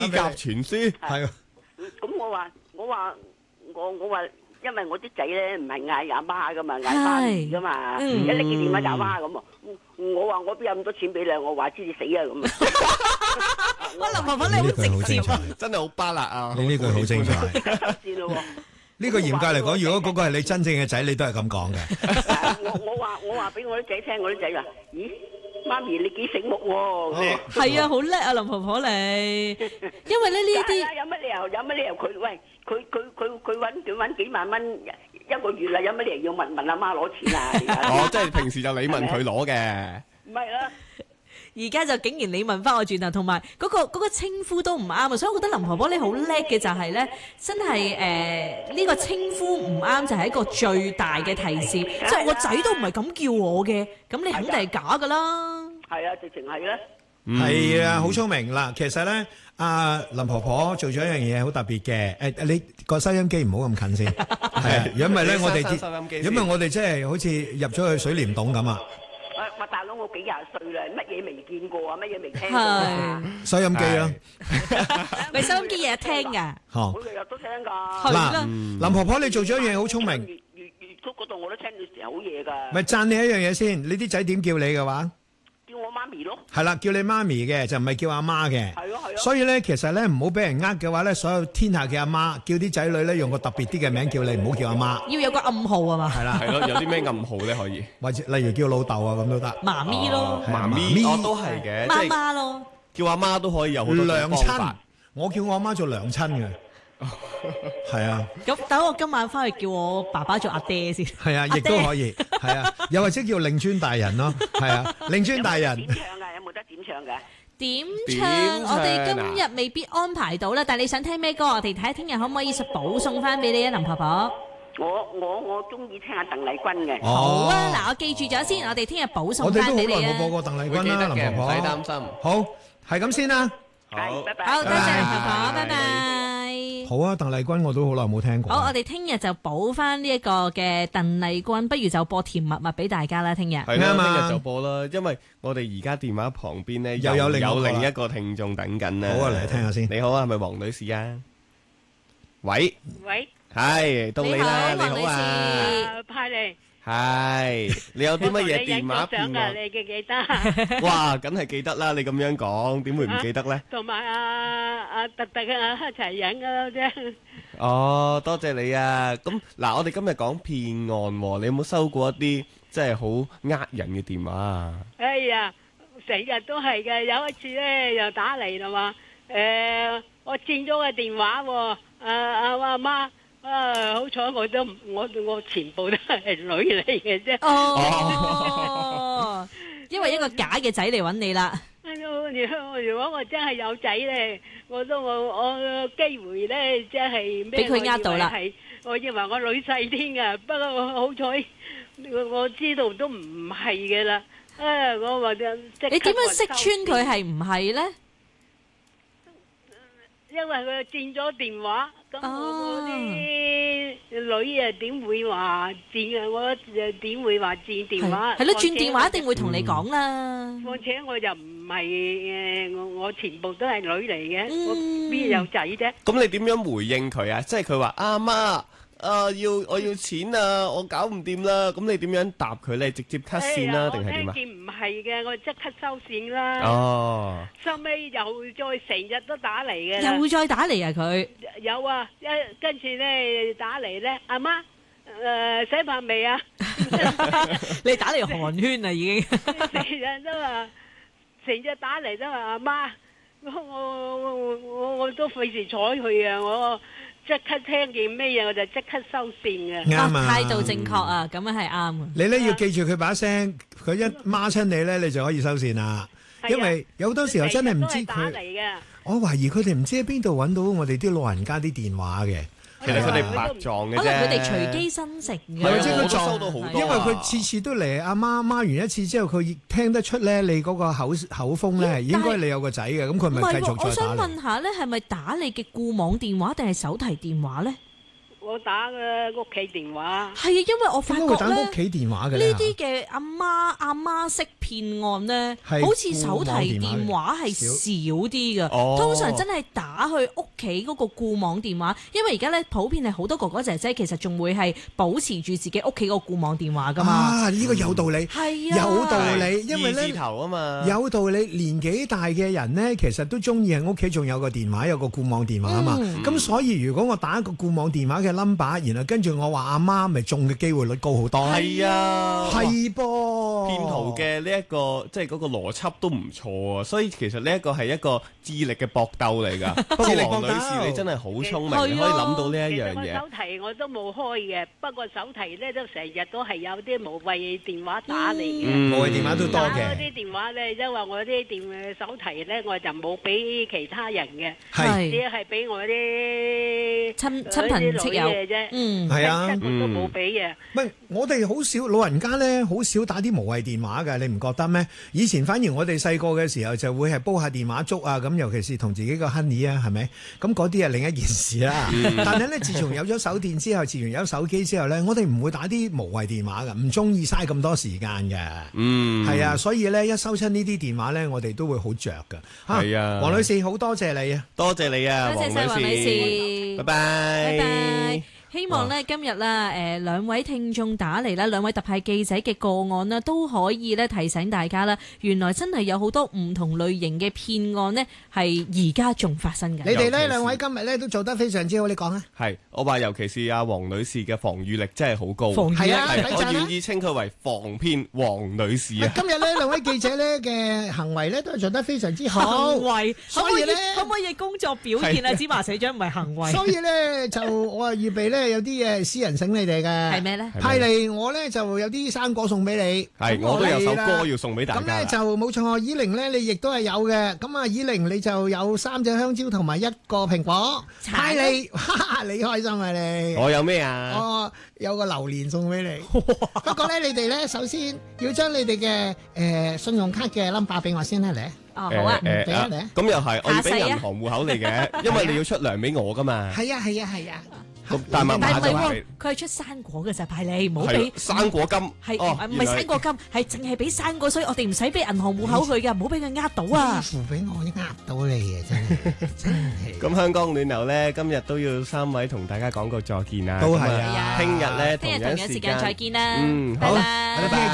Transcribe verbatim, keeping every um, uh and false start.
甲傳書係啊。 咁我話我話我我話，因為我啲仔咧唔係嗌阿媽噶嘛，嗌媽咪噶嘛，一拎起電話就阿媽咁啊。我話我邊有咁多錢俾你，我話知你死啊咁啊！ 哇，林婆婆你好直接啊， 真係好巴辣啊！ 你呢句好精彩。 知咯喎。 呢個嚴格嚟講，如果嗰個係你真正嘅仔，你都係咁講嘅。 我我話我話俾我啲仔聽，我啲仔話：咦，媽咪你幾醒目喎！ 係啊，好叻啊，林婆婆你。因為咧呢一啲有乜理由？有乜理由佢喂佢佢佢佢揾佢揾幾萬蚊一個月啦？有乜理由要問問阿媽攞錢啊？ 哦，即係平時就你問佢攞嘅。 唔係啦。 而家就竟然你問翻我轉頭，同埋嗰個嗰個稱呼都唔啱啊！所以我覺得林婆婆你好叻嘅就係咧，真係誒呢個稱呼唔啱就係一個最大嘅提示。即係我仔都唔係咁叫我嘅，咁你肯定係假噶啦。 係啊，直情係咧。 係啊，好聰明嗱。其實咧，阿林婆婆做咗一樣嘢好特別嘅。誒，你個收音機唔好咁近先，係啊，因為咧我哋，因為我哋即係好似入咗去水簾洞咁啊。 話大佬我幾廿歲啦，乜嘢未見過啊，乜嘢未聽過啊？ 收音機啊， 咪收音機日日聽噶， 好， 我日日都聽㗎。 嗱，林婆婆你做咗一樣嘢好聰明， 粵粵粵曲嗰度我都聽到時好嘢㗎。 咪讚你一樣嘢先，你啲仔點叫你嘅話？ 叫我媽咪咯。係啦，叫你媽咪嘅，就唔係叫阿媽嘅。 係咯係咯。 所以咧，其實咧唔好俾人呃嘅話咧，所有天下嘅阿媽叫啲仔女咧用個特別啲嘅名叫你，唔好叫阿媽。 要有個暗號啊嘛。 係啦。 係咯，有啲咩暗號咧可以？ 或者例如叫老豆啊咁都得。 媽咪咯。 媽咪，我都係嘅。 媽媽咯。 叫阿媽都可以有好多娘親，我叫我阿媽做娘親嘅。係啊。 咁等我今晚翻去叫我爸爸做阿爹先。 係啊，亦都可以。係啊，又或者叫令尊大人咯。係啊，令尊大人。 點唱㗎？有冇得點唱㗎？ 點唱？我哋今日未必安排到啦，但係你想聽咩歌？我哋睇下聽日可唔可以補送翻俾你啊，林婆婆。 我我我中意聽下鄧麗君嘅。 哦、 好啊，嗱，我記住咗先，我哋聽日補送翻俾你啊。 我哋都好耐冇播過鄧麗君啦，林婆婆。 唔使擔心。 好，係咁先啦。 好，拜拜。 好，多謝林婆婆，拜拜。 好啊，鄧麗君我都好耐冇聽過。 好，我哋聽日就補翻呢一個嘅鄧麗君，不如就播甜蜜蜜俾大家啦。聽日係啦，聽日就播啦，因為我哋而家電話旁邊咧又有另一個聽眾等緊啦。 好啊，嚟聽下先。 你好啊，係咪黃女士啊？喂喂， 係到你啦，你好啊， 派嚟。 係，你有啲乜嘢電話片啊？ 你記唔記得？ 哇，梗係記得啦！你咁樣講，點會唔記得咧？ 同埋阿阿特特啊一齊影噶啫。 哦，多謝你啊！咁嗱，我哋今日講騙案喎，你有冇收過一啲即係好呃人嘅電話啊？ 哎呀，成日都係嘅，有一次咧又打嚟啦嘛，誒，我佔咗個電話喎，阿阿阿媽。啊！好彩我都我我全部都係女嚟嘅啫。 哦，因為一個假嘅仔嚟揾你啦。 如果我真係有仔咧，我都我我機會咧，即係俾佢呃到啦。 我以為我女婿添噶，不過好彩我知道都唔係嘅啦。啊！我話就即你點樣識穿佢係唔係咧？ 因為佢佔咗電話，咁我啲女啊點會話佔啊？我誒點會話佔電話？ 係咯，轉電話一定會同你講啦。 況且我又唔係誒，我我全部都係女嚟嘅，我邊有仔啫？ 咁你點樣回應佢啊？即係佢話阿媽。啊！要我要錢啊！我搞唔掂啦！咁你點樣答佢咧？直接 cut 線啦，定係點啊？ 我聽見唔係嘅，我即刻收線啦。 哦。 收尾又再成日都打嚟嘅。 又再打嚟啊！佢有啊，一跟住咧打嚟咧，阿媽誒洗飯未啊？ 你打嚟寒暄啊，已經。 成日都話，成日打嚟都話阿媽，我我我我都費事睬佢啊！我。即刻聽見咩嘢我就即刻收線嘅， 啱啊！ 態度正確啊，咁樣係啱。 你咧要記住佢把聲，佢一孖親你咧，你就可以收線啦。因為有好多時候真係唔知佢，我懷疑佢哋唔知喺邊度揾到我哋啲老人家啲電話嘅。 其實佢哋白撞嘅啫， 可能佢哋隨機生成嘅。 係，即係佢收到好多， 因為佢次次都嚟，阿媽孖完一次之後，佢聽得出咧，你嗰個口口風咧，應該你有個仔嘅，咁佢咪繼續再打。 我想問下咧，係咪打你嘅固網電話定係手提電話咧？ 我打嘅屋企電話。 係啊，因為我發點解會打覺咧屋企電話嘅呢咧？ 啲嘅阿媽阿媽式騙案咧， 係好似手提電話係少啲嘅， 哦通常真係打去屋企嗰個固網電話，因為而家咧普遍係好多哥哥姐姐其實仲會係保持住自己屋企個固網電話噶嘛。 啊，呢個有道理， 係啊， 有道理，因為二字咧。 頭啊嘛， 有道理，年紀大嘅人呢，其實都中意喺屋企仲有個電話，有個固網電話啊嘛。咁、 嗯、 所以如果我打一個固網電話嘅 number，然後跟住我話阿媽，咪中嘅機會率高好多。 係啊， 係噃， 騙徒嘅呢一個即係嗰個邏輯都唔錯啊，所以其實呢一個係一個智力嘅搏鬥嚟㗎。不過智力搏鬥黃女士你真係好聰明， 係啊你可以諗到呢一其樣嘢。 實我手提我都冇開嘅，不過手提咧都成日都係有啲無謂電話打嚟嘅。 嗯無謂電話都多打嗰嘅。 啲電話咧，因為我啲電手提咧，我就冇俾其他人嘅， 係只係俾我啲親親朋戚友嘅啫。 嗯， 係啊親戚我都冇俾嘅。 唔係，我哋好少老人家咧，好少打啲無謂電話㗎，你唔覺得咩？以前反而我哋細個嘅時候就會係煲下電話粥啊，咁尤其是同自己個 honey 啊，係咪？咁嗰啲係另一件事啦。但係咧，自從有咗手電之後，自從有手機之後咧，我哋唔會打啲無謂電話㗎，唔中意嘥咁多時間嘅。 嗯， 係啊，所以咧一收親呢啲電話咧，我哋都會好着㗎。 係啊黃女士好多謝你啊！ 多謝你啊， 多謝晒黃女士， 拜拜， 拜拜。希望咧今日啦，誒兩位聽眾打嚟啦，兩位特派記者嘅個案啦，都可以咧提醒大家啦，原來真係有好多唔同類型嘅騙案呢，係而家仲發生嘅。 你哋咧尤其是兩位今日咧都做得非常之好，你講啊！ 係，我話尤其是阿黃女士嘅防禦力真係好高， 防禦係啊， 係我抵讚啊願意稱佢為防騙黃女士啊！ 今日咧兩位記者咧嘅行為咧都係做得非常之好行，為，可唔可以所以咧可唔可以工作表現啊？芝麻社長唔係行為， 所以咧就我啊預備咧有啲嘢私人醒你哋嘅， 係咩咧？ 派嚟我咧就有啲生果送俾你， 係， 咁我都有首嚟啦歌要送俾大咁咧家啦。 就冇錯，以玲咧你亦都係有嘅，咁啊以玲你就有三隻香蕉同埋一個蘋果， 橙派你，哈哈你開心啊你！ 我有咩啊？ 我有個榴蓮送俾你，不過咧你哋咧首先要將你哋嘅誒信用卡嘅 number 俾我先啦，嚟。 哦，好啊， 誒俾啊你啊咁又係，我要俾下世啊銀行戶口你嘅，因為你要出糧俾我噶嘛。 係啊係啊係啊， 咁但係密但係唔係喎碼就係， 佢係出生果嘅咋，派你唔好係俾生果金。 係哦唔係生果金，係淨係俾生果，所以我哋唔使俾銀行戶口佢㗎，唔好俾佢呃到啊！ 付俾我呃到你啊，真係真係。 咁香港暖流咧，今日都要三位同大家講個再見啦。 都係咁啊聽日咧同聽日同樣時間樣時間再見啦， 嗯， 拜好， 拜拜拜。